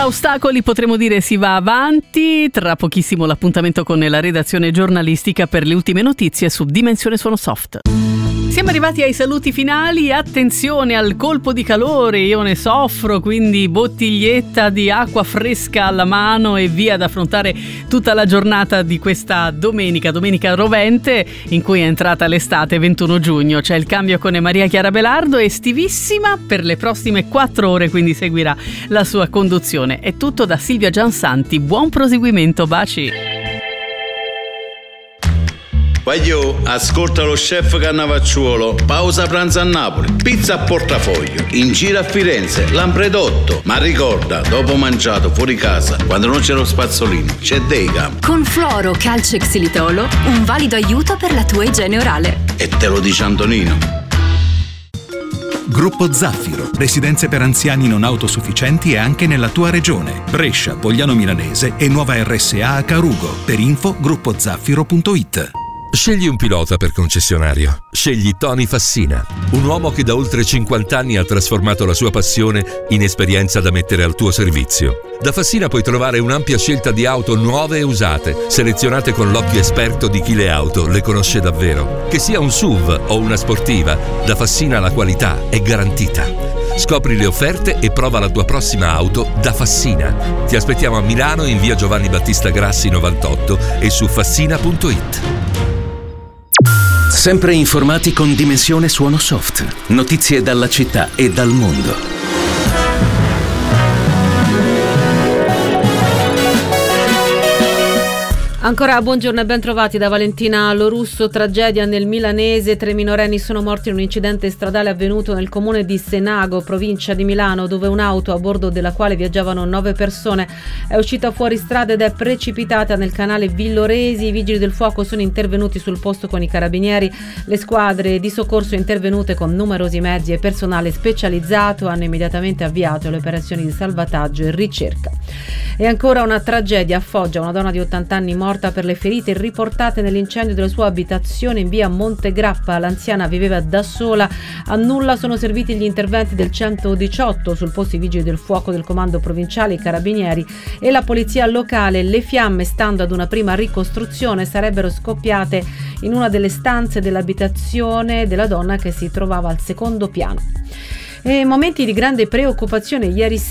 ostacoli potremo dire si va avanti. Tra pochissimo l'appuntamento con la redazione giornalistica per le ultime notizie su Dimensione Suono Soft. Siamo arrivati ai saluti finali, attenzione al colpo di calore, io ne soffro, quindi bottiglietta di acqua fresca alla mano e via ad affrontare tutta la giornata di questa domenica rovente in cui è entrata l'estate, 21 giugno. C'è il cambio con Maria Chiara Belardo, estivissima per le prossime 4 ore, quindi seguirà la sua conduzione. È tutto da Silvia Giansanti, buon proseguimento, baci! Voglio, ascolta lo chef Cannavacciuolo, pausa pranzo a Napoli, pizza a portafoglio, in giro a Firenze, Lampredotto. Ma ricorda, dopo mangiato fuori casa, quando non c'è lo spazzolino, c'è Deicam. Con Fluoro Calcio e Xilitolo, un valido aiuto per la tua igiene orale. E te lo dice Antonino. Gruppo Zaffiro, residenze per anziani non autosufficienti anche nella tua regione. Brescia, Pogliano Milanese e nuova RSA a Carugo. Per info gruppozaffiro.it. Scegli un pilota per concessionario. Scegli Tony Fassina, un uomo che da oltre 50 anni ha trasformato la sua passione in esperienza da mettere al tuo servizio. Da Fassina puoi trovare un'ampia scelta di auto nuove e usate, selezionate con l'occhio esperto di chi le auto le conosce davvero. Che sia un SUV o una sportiva, da Fassina la qualità è garantita. Scopri le offerte e prova la tua prossima auto da Fassina. Ti aspettiamo a Milano in via Giovanni Battista Grassi 98 e su fassina.it. Sempre informati con Dimensione Suono Soft. Notizie dalla città e dal mondo. Ancora buongiorno e ben trovati da Valentina Lorusso. Tragedia nel Milanese, 3 minorenni sono morti in un incidente stradale avvenuto nel comune di Senago, provincia di Milano, dove un'auto a bordo della quale viaggiavano 9 persone è uscita fuori strada ed è precipitata nel canale Villoresi. I vigili del fuoco sono intervenuti sul posto con i carabinieri. Le squadre di soccorso intervenute con numerosi mezzi e personale specializzato hanno immediatamente avviato le operazioni di salvataggio e ricerca. E ancora una tragedia a Foggia, una donna di 80 anni morta per le ferite riportate nell'incendio della sua abitazione in via Montegrappa. L'anziana viveva da sola. A nulla sono serviti gli interventi del 118, sul posto i vigili del fuoco del comando provinciale, i carabinieri e la polizia locale. Le fiamme, stando ad una prima ricostruzione, sarebbero scoppiate in una delle stanze dell'abitazione della donna che si trovava al secondo piano. E momenti di grande preoccupazione ieri